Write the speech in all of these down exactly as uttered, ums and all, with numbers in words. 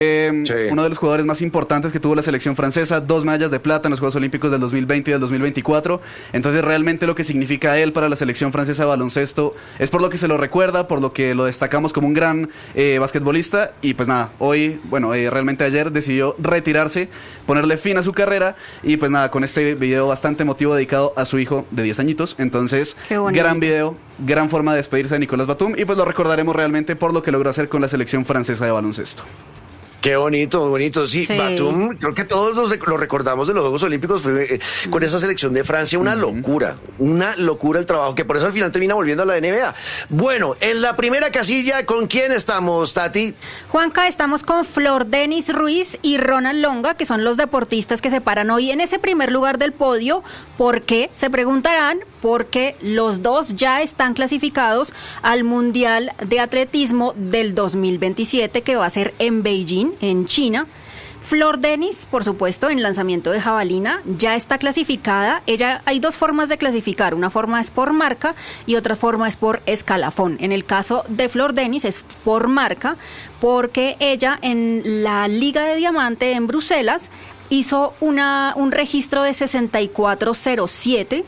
Eh, Sí. Uno de los jugadores más importantes que tuvo la selección francesa, dos medallas de plata en los Juegos Olímpicos del dos mil veinte y del dos mil veinticuatro. Entonces realmente lo que significa él para la selección francesa de baloncesto es por lo que se lo recuerda, por lo que lo destacamos como un gran eh, basquetbolista. Y pues nada, hoy, bueno, eh, realmente ayer decidió retirarse, ponerle fin a su carrera. Y pues nada, con este video bastante emotivo dedicado a su hijo de diez añitos. Entonces, Qué bonito. gran video, gran forma de despedirse de Nicolás Batum. Y pues lo recordaremos realmente por lo que logró hacer con la selección francesa de baloncesto. Qué bonito, bonito. Sí, Sí. Batum, creo que todos los, lo recordamos de los Juegos Olímpicos, fue eh, con esa selección de Francia, una locura, una locura el trabajo, que por eso al final termina volviendo a la N B A. Bueno, en la primera casilla, ¿con quién estamos, Tati? Juanca, estamos con Flor Denis Ruiz y Ronald Longa, que son los deportistas que se paran hoy en ese primer lugar del podio. ¿Por qué? Se preguntarán, porque los dos ya están clasificados al Mundial de Atletismo del dos mil veintisiete, que va a ser en Beijing, en China. Flor Denis, por supuesto, en lanzamiento de jabalina, ya está clasificada. Ella, hay dos formas de clasificar, una forma es por marca y otra forma es por escalafón. En el caso de Flor Denis es por marca, porque ella en la Liga de Diamante en Bruselas hizo una, un registro de sesenta y cuatro cero siete.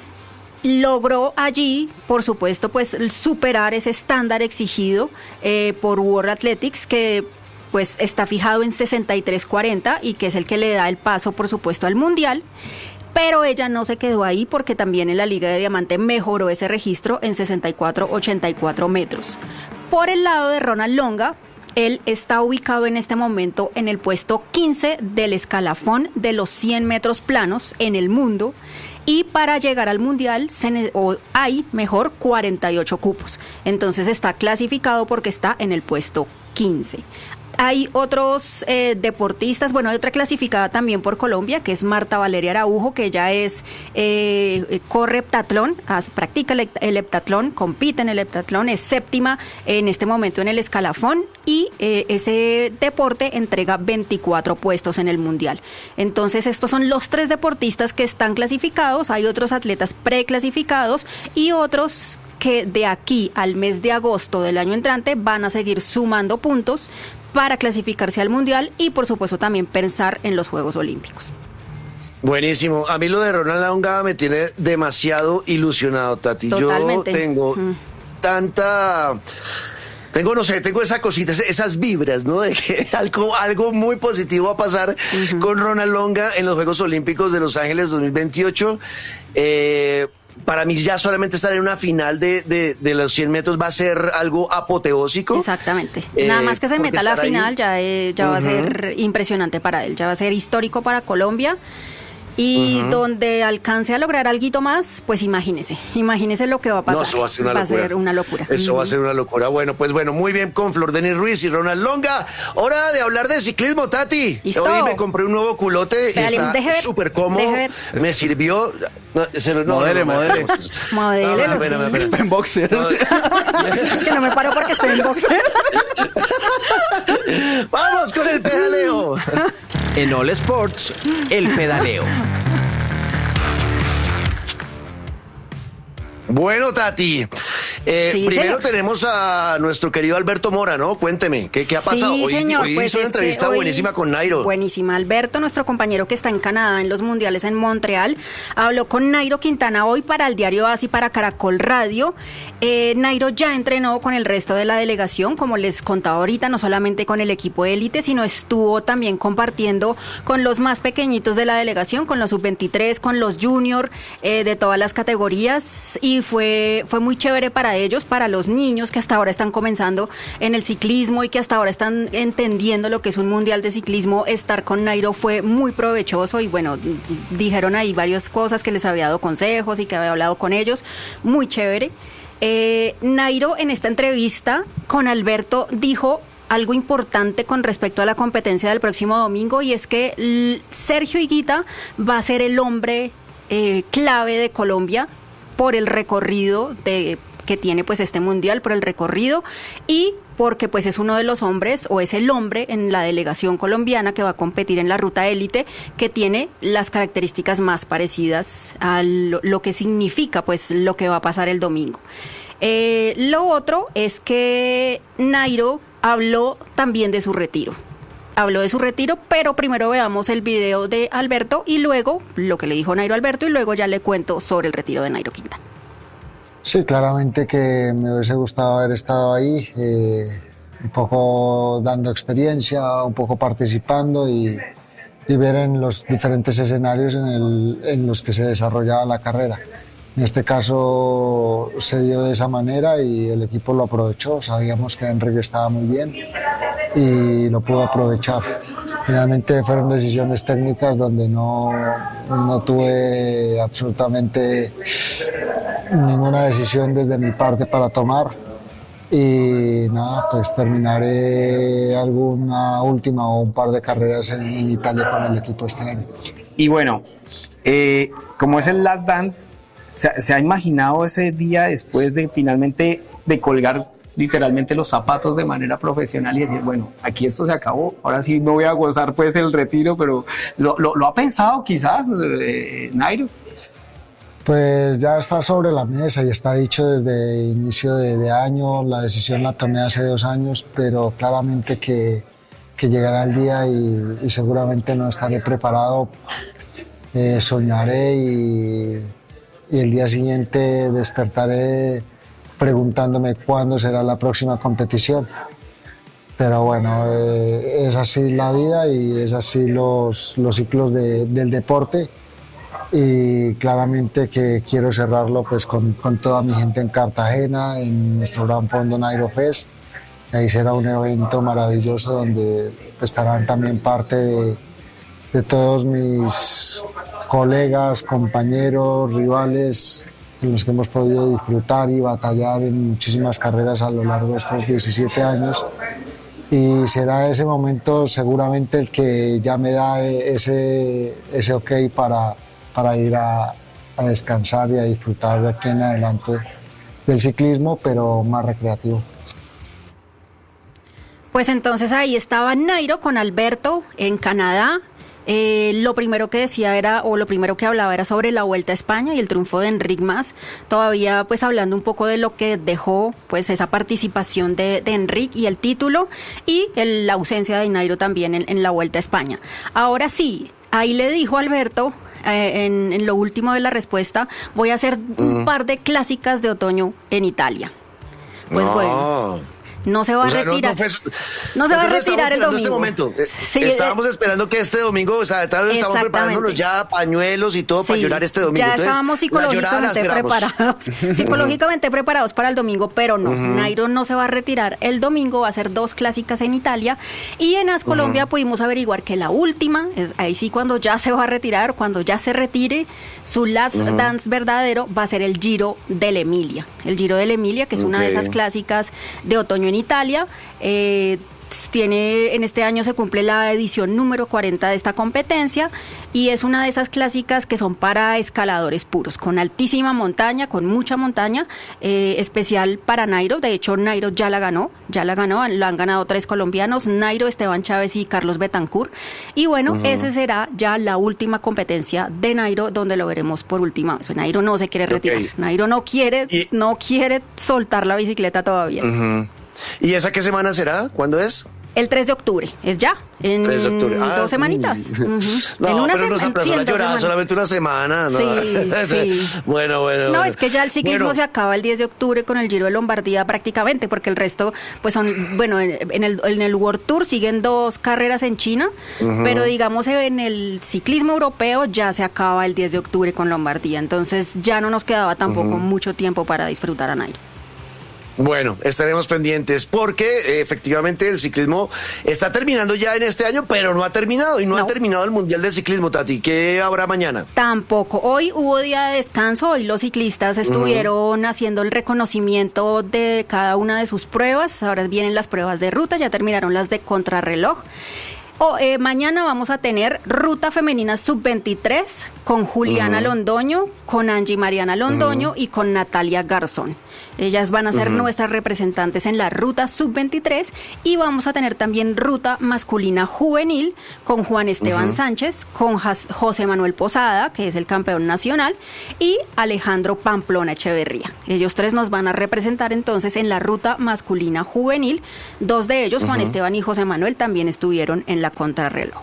Logró allí, por supuesto, pues superar ese estándar exigido eh, por World Athletics, que pues está fijado en sesenta y tres cuarenta y que es el que le da el paso, por supuesto, al Mundial. Pero ella no se quedó ahí, porque también en la Liga de Diamante mejoró ese registro en sesenta y cuatro ochenta y cuatro metros. Por el lado de Ronald Longa, él está ubicado en este momento en el puesto quince del escalafón de los cien metros planos en el mundo. Y para llegar al Mundial se ne- o hay, mejor, cuarenta y ocho cupos. Entonces está clasificado porque está en el puesto quince. Hay otros eh, deportistas, bueno, hay otra clasificada también por Colombia, que es Marta Valeria Araujo, que ella es, eh, corre heptatlón, hace- practica el, hect- el heptatlón, compite en el heptatlón, es séptima en este momento en el escalafón, y eh, ese deporte entrega veinticuatro puestos en el Mundial. Entonces estos son los tres deportistas que están clasificados. Hay otros atletas preclasificados y otros que de aquí al mes de agosto del año entrante van a seguir sumando puntos para clasificarse al Mundial y por supuesto también pensar en los Juegos Olímpicos. Buenísimo. A mí lo de Ronald Longa me tiene demasiado ilusionado, Tati. Totalmente. Yo tengo Mm. tanta... Tengo, no sé, tengo esa cosita, esas vibras, ¿no? De que algo, algo muy positivo va a pasar uh-huh. con Ronald Longa en los Juegos Olímpicos de Los Ángeles dos mil veintiocho. Eh... Para mí ya solamente estar en una final de, de, de los cien metros va a ser algo apoteósico. Exactamente. Eh, Nada más que se porque meta a la estar ahí- final ya, eh, ya va a Ujú. ser impresionante para él, ya va a ser histórico para Colombia. Y Ujú. donde alcance a lograr alguito más, pues imagínese, imagínese lo que va a pasar. No, eso va a ser una va locura. a ser una locura. Eso Ujú. va a ser una locura. Bueno, pues bueno, muy bien con Flor Denis Ruiz y Ronald Longa. Hora de hablar de ciclismo, Tati. Listo. Hoy me compré un nuevo culote y Dale, está deje ver, súper cómodo. deje ver. Me sirvió. No, se lo- no, Modele, no, no, modele. no, no, no. Modélelo, No, espera, sí. espera, Está en boxer. No, Que no me paro porque estoy en boxer. Vamos con el pedaleo. En All Sports, el pedaleo. Bueno, Tati, eh, Sí, primero señor. tenemos a nuestro querido Alberto Mora, ¿no? Cuénteme, ¿qué, qué ha pasado? Sí, hoy señor, hoy pues hizo una es que entrevista hoy- buenísima con Nairo. Buenísima. Alberto, nuestro compañero que está en Canadá en los mundiales en Montreal, habló con Nairo Quintana hoy para el diario AS y para Caracol Radio. Eh, Nairo ya entrenó con el resto de la delegación, como les contaba ahorita, no solamente con el equipo élite, sino estuvo también compartiendo con los más pequeñitos de la delegación, con los sub veintitrés, con los junior, eh, de todas las categorías, y fue, fue muy chévere para ellos, para los niños que hasta ahora están comenzando en el ciclismo y que hasta ahora están entendiendo lo que es un mundial de ciclismo. Estar con Nairo fue muy provechoso y bueno, dijeron ahí varias cosas, que les había dado consejos y que había hablado con ellos, muy chévere. Eh, Nairo en esta entrevista con Alberto dijo algo importante con respecto a la competencia del próximo domingo, y es que l- Sergio Higuita va a ser el hombre eh, clave de Colombia por el recorrido de, que tiene pues este mundial, por el recorrido, y porque pues es uno de los hombres, o es el hombre en la delegación colombiana que va a competir en la ruta élite, que tiene las características más parecidas a lo, lo que significa pues lo que va a pasar el domingo. Eh, lo otro es que Nairo habló también de su retiro. habló de su retiro, pero primero veamos el video de Alberto y luego lo que le dijo Nairo a Alberto y luego ya le cuento sobre el retiro de Nairo Quintana. Sí, claramente que me hubiese gustado haber estado ahí, eh, un poco dando experiencia, un poco participando y, y ver en los diferentes escenarios en, el, en los que se desarrollaba la carrera. En este caso se dio de esa manera y el equipo lo aprovechó. Sabíamos que Enric estaba muy bien y lo pudo aprovechar. Finalmente fueron decisiones técnicas donde no, no tuve absolutamente ninguna decisión desde mi parte para tomar. Y nada, pues terminaré alguna última o un par de carreras en, en Italia con el equipo este año. Y bueno, eh, como es el Last Dance, ¿Se, ¿Se ha imaginado ese día después de finalmente de colgar literalmente los zapatos de manera profesional y decir, bueno, aquí esto se acabó, ahora sí me voy a gozar pues el retiro, pero ¿lo, lo, lo ha pensado quizás, eh, Nairo? Pues ya está sobre la mesa y está dicho desde inicio de, de año, la decisión la tomé hace dos años, pero claramente que, que llegará el día y, y seguramente no estaré preparado, eh, soñaré y... y el día siguiente despertaré preguntándome cuándo será la próxima competición. Pero bueno, eh, es así la vida y es así los, los ciclos de, del deporte y claramente que quiero cerrarlo pues con, con toda mi gente en Cartagena, en nuestro gran fondo Nairo Fest. Ahí será un evento maravilloso donde estarán también parte de, de todos mis colegas, compañeros, rivales en los que hemos podido disfrutar y batallar en muchísimas carreras a lo largo de estos diecisiete años y será ese momento seguramente el que ya me da ese, ese ok para, para ir a, a descansar y a disfrutar de aquí en adelante del ciclismo, pero más recreativo. Pues entonces ahí estaba Nairo con Alberto en Canadá. Eh, lo primero que decía era, o lo primero que hablaba era sobre la Vuelta a España y el triunfo de Enric Mas, todavía pues hablando un poco de lo que dejó pues esa participación de, de Enric y el título y el, la ausencia de Nairo también en, en la Vuelta a España. Ahora sí, ahí le dijo Alberto, eh, en, en lo último de la respuesta, voy a hacer mm. un par de clásicas de otoño en Italia. Pues no. bueno. No se va o sea, a retirar. No, no, fue, no se va a retirar el domingo. Este momento. Sí, estábamos eh, esperando que este domingo, o sea, estamos preparándonos ya pañuelos y todo sí, para llorar este domingo. Ya Entonces, estábamos psicológicamente preparados. psicológicamente preparados para el domingo, pero no. Uh-huh. Nairo no se va a retirar el domingo, va a hacer dos clásicas en Italia. Y en As Colombia uh-huh. pudimos averiguar que la última, es ahí sí cuando ya se va a retirar, cuando ya se retire, su last uh-huh. dance verdadero va a ser el Giro del Emilia. El Giro del Emilia, que es okay. una de esas clásicas de otoño en Italia, eh, tiene en este año se cumple la edición número cuarenta de esta competencia y es una de esas clásicas que son para escaladores puros, con altísima montaña, con mucha montaña, eh, especial para Nairo. De hecho, Nairo ya la ganó, ya la ganó, lo han ganado tres colombianos, Nairo, Esteban Chávez y Carlos Betancourt. Y bueno, uh-huh. ese será ya la última competencia de Nairo, donde lo veremos por última vez. Nairo no se quiere retirar, okay. Nairo no quiere, y... no quiere soltar la bicicleta todavía. Uh-huh. ¿Y esa qué semana será? ¿Cuándo es? El tres de octubre, es ya, en tres de octubre. Ah, dos semanitas. Uh-huh. No, en una pero nos aplazó la llorada, solamente una semana. ¿No? Sí, sí. Bueno, bueno. No, bueno. es que ya el ciclismo bueno. se acaba el diez de octubre con el Giro de Lombardía prácticamente, porque el resto, pues son, bueno, en el, en el World Tour siguen dos carreras en China, uh-huh. pero digamos en el ciclismo europeo ya se acaba el diez de octubre con Lombardía, entonces ya no nos quedaba tampoco uh-huh. mucho tiempo para disfrutar a Nairo. Bueno, estaremos pendientes porque eh, efectivamente el ciclismo está terminando ya en este año, pero no ha terminado y no, no ha terminado el Mundial de Ciclismo, Tati. ¿Qué habrá mañana? Tampoco. Hoy hubo día de descanso, hoy los ciclistas estuvieron uh-huh. haciendo el reconocimiento de cada una de sus pruebas, ahora vienen las pruebas de ruta, ya terminaron las de contrarreloj. Oh, eh, mañana vamos a tener ruta femenina sub veintitrés con Juliana uh-huh. Londoño, con Angie Mariana Londoño uh-huh. y con Natalia Garzón. Ellas van a ser uh-huh. nuestras representantes en la ruta sub veintitrés y vamos a tener también ruta masculina juvenil con Juan Esteban uh-huh. Sánchez, con Jas- José Manuel Posada, que es el campeón nacional, y Alejandro Pamplona Echeverría. Ellos tres nos van a representar entonces en la ruta masculina juvenil. Dos de ellos, uh-huh. Juan Esteban y José Manuel, también estuvieron en la la contrarreloj.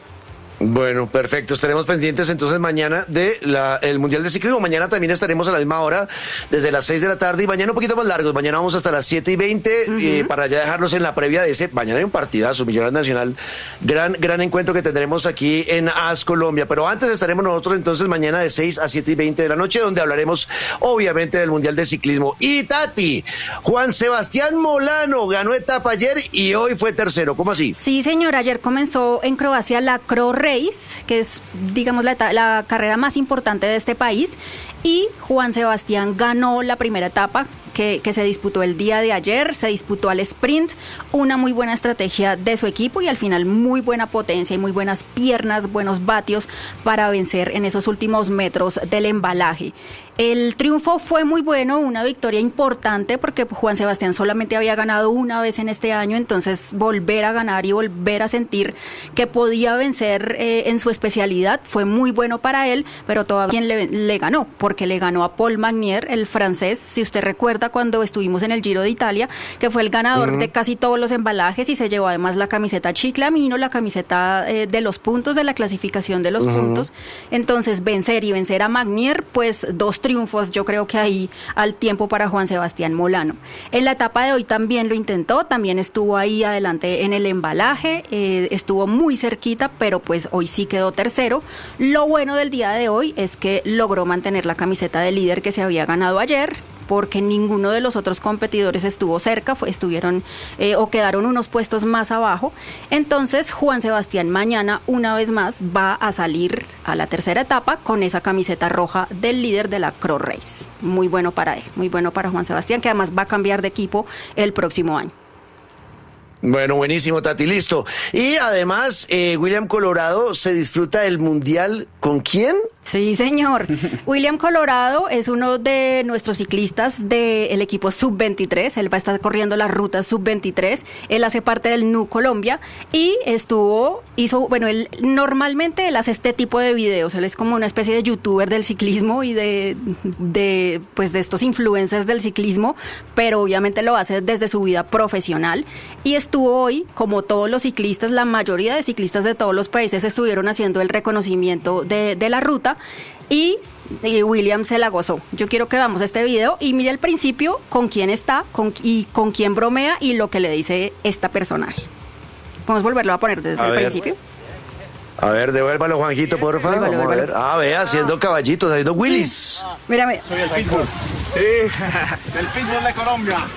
Bueno, perfecto. Estaremos pendientes entonces mañana del Mundial de Ciclismo. Mañana también estaremos a la misma hora, desde las seis de la tarde, y mañana un poquito más largos. Mañana vamos hasta las siete y veinte, uh-huh. eh, para ya dejarlos en la previa de ese. Mañana hay un partidazo, Millonarios Nacional. Gran, gran encuentro que tendremos aquí en A S Colombia. Pero antes estaremos nosotros entonces mañana de seis a siete y veinte de la noche, donde hablaremos obviamente del Mundial de Ciclismo. Y Tati, Juan Sebastián Molano ganó etapa ayer y hoy fue tercero. ¿Cómo así? Sí, señor. Ayer comenzó en Croacia la Cro Race, que es, digamos, la, la carrera más importante de este país, y Juan Sebastián ganó la primera etapa que, que se disputó el día de ayer. Se disputó al sprint, una muy buena estrategia de su equipo y al final muy buena potencia y muy buenas piernas, buenos vatios para vencer en esos últimos metros del embalaje. El triunfo fue muy bueno, una victoria importante porque Juan Sebastián solamente había ganado una vez en este año, entonces volver a ganar y volver a sentir que podía vencer eh, en su especialidad fue muy bueno para él, pero todavía quien le, le ganó, porque le ganó a Paul Magnier, el francés, si usted recuerda cuando estuvimos en el Giro de Italia, que fue el ganador uh-huh. de casi todos los embalajes y se llevó además la camiseta Chiclamino, la camiseta eh, de los puntos, de la clasificación de los uh-huh. puntos. Entonces vencer y vencer a Magnier, pues dos triunfos, yo creo que ahí al tiempo para Juan Sebastián Molano. En la etapa de hoy también lo intentó, también estuvo ahí adelante en el embalaje, eh, estuvo muy cerquita, pero pues hoy sí quedó tercero. Lo bueno del día de hoy es que logró mantener la camiseta de líder que se había ganado ayer, porque ninguno de los otros competidores estuvo cerca, fue, estuvieron eh, o quedaron unos puestos más abajo. Entonces Juan Sebastián mañana una vez más va a salir a la tercera etapa con esa camiseta roja del líder de la Cro Race. Muy bueno para él, muy bueno para Juan Sebastián, que además va a cambiar de equipo el próximo año. Bueno, buenísimo, Tati, listo. Y además, eh, William Colorado se disfruta del Mundial, ¿con quién? Sí, señor. William Colorado es uno de nuestros ciclistas del equipo sub veintitrés. Él va a estar corriendo la ruta sub veintitrés. Él hace parte del N U Colombia y estuvo, hizo, bueno, él normalmente él hace este tipo de videos. Él es como una especie de youtuber del ciclismo y de, de, pues de estos influencers del ciclismo, pero obviamente lo hace desde su vida profesional. Y estuvo hoy, como todos los ciclistas, la mayoría de ciclistas de todos los países estuvieron haciendo el reconocimiento de, de la ruta. Y, y William se la gozó. Yo quiero que veamos este video y mire al principio con quién está con, y con quién bromea y lo que le dice esta personaje. Podemos volverlo a poner desde a el ver. principio. A ver, devuélvalo, Juanjito, porfa. Devuélvalo, Vamos devuélvalo. a ver. Ah, ve, haciendo caballitos, haciendo Willis. Mírame. Soy el Pitbull. Sí, el Pitbull de Colombia.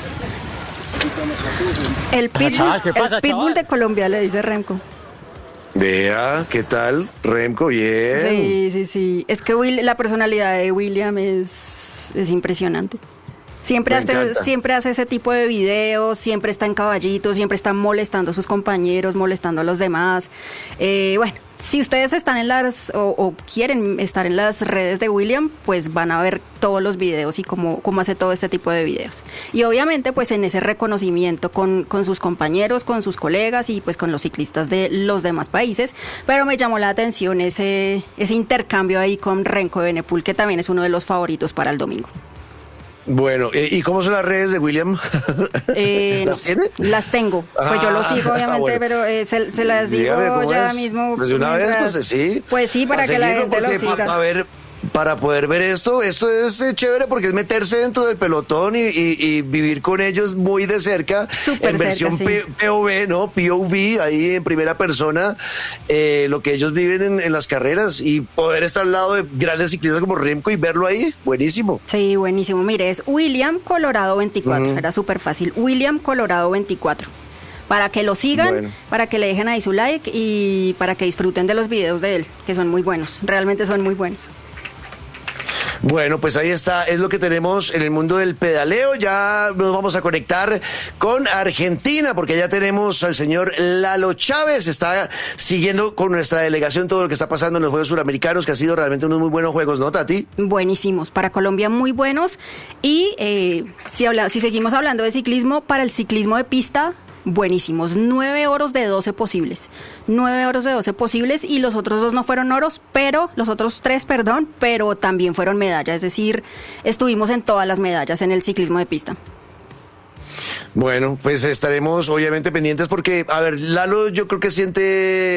El Pitbull, ¿Qué pasa, el pitbull de Colombia, le dice Remco. Vea, ¿qué tal? Remco, bien. Sí, sí, sí. Es que Will, la personalidad de William es, es impresionante. Siempre hace, siempre hace ese tipo de videos, siempre está en caballito, siempre está molestando a sus compañeros, molestando a los demás. Eh, bueno, si ustedes están en las o, o quieren estar en las redes de William, pues van a ver todos los videos y cómo, cómo hace todo este tipo de videos. Y obviamente pues en ese reconocimiento con, con sus compañeros, con sus colegas y pues con los ciclistas de los demás países. Pero me llamó la atención ese, ese intercambio ahí con Remco Evenepoel, que también es uno de los favoritos para el domingo. Bueno, ¿y cómo son las redes de William? Eh, ¿Las no, tiene? Las tengo. Pues ah, yo lo sigo, obviamente, ah, bueno. pero eh, se, se las digo ya es. mismo. Pues de una mientras, vez, pues sí. Pues sí, para, para que la gente lo siga. Pa, a ver, para poder ver esto, esto es eh, chévere porque es meterse dentro del pelotón y, y, y vivir con ellos muy de cerca. Súper en versión cerca, sí. P O V, ¿no? P O V, ahí en primera persona, eh, lo que ellos viven en, en las carreras y poder estar al lado de grandes ciclistas como Remco y verlo ahí, buenísimo. Sí, buenísimo. Mire, es William Colorado veinticuatro, uh-huh. Era súper fácil. William Colorado veinticuatro. Para que lo sigan, bueno. para que le dejen ahí su like y para que disfruten de los videos de él, que son muy buenos, realmente son muy buenos. Bueno, pues ahí está, es lo que tenemos en el mundo del pedaleo. Ya nos vamos a conectar con Argentina porque ya tenemos al señor Lalo Chávez, está siguiendo con nuestra delegación todo lo que está pasando en los Juegos Suramericanos, que ha sido realmente unos muy buenos juegos, ¿no, Tati? Buenísimos, para Colombia muy buenos. Y eh, si, habla, si seguimos hablando de ciclismo, para el ciclismo de pista, buenísimos, nueve oros de doce posibles, nueve oros de doce posibles y los otros dos no fueron oros, pero los otros tres, perdón, pero también fueron medallas, es decir, estuvimos en todas las medallas en el ciclismo de pista. Bueno, pues estaremos obviamente pendientes porque, a ver, Lalo yo creo que siente